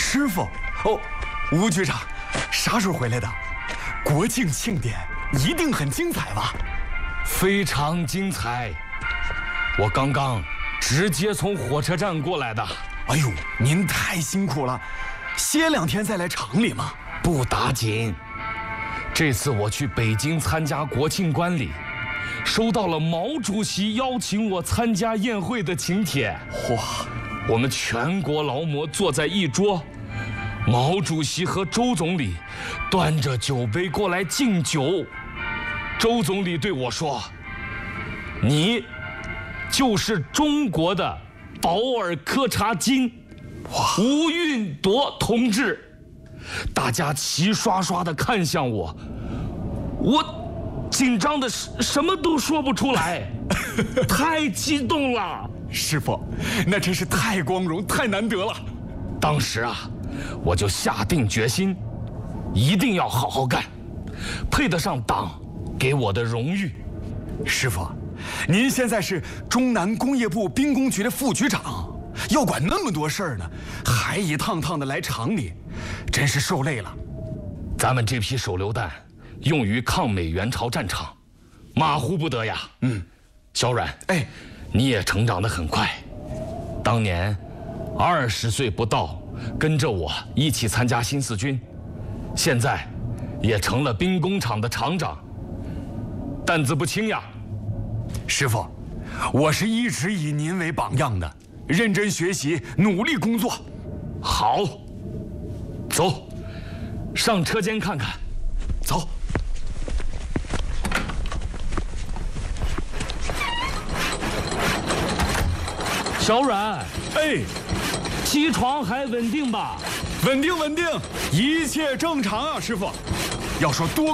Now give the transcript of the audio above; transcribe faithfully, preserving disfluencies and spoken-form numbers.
师傅，哦，吴局长，啥时候回来的？国庆庆典一定很精彩吧？ 非常精彩。我刚刚直接从火车站过来的。 哎呦，您太辛苦了，歇两天再来厂里嘛。 不打紧。这次我去北京参加国庆观礼，收到了毛主席邀请我参加宴会的请帖。 哇！ 我们全国劳模坐在一桌，毛主席和周总理端着酒杯过来敬酒。周总理对我说：“你就是中国的保尔柯察金，吴蕴铎同志。”大家齐刷刷地看向我，我紧张的什么都说不出来，太激动了。 师傅，那真是太光荣、太难得了。 当时啊，我就下定决心，一定要好好干，配得上党给我的荣誉。 师傅，您现在是中南工业部兵工局的副局长，要管那么多事儿呢，还一趟趟的来厂里，真是受累了。 咱们这批手榴弹用于抗美援朝战场，马虎不得呀。嗯，小阮， 哎， 你也成长得很快。当年二十岁不到，跟着我一起参加新四军，现在也成了兵工厂的厂长，担子不轻呀。 师傅，我是一直以您为榜样的，认真学习，努力工作。 好，走，上车间看看。 走。 小阮， 哎， 起床还稳定吧？ 稳定稳定，一切正常啊，师傅。要说多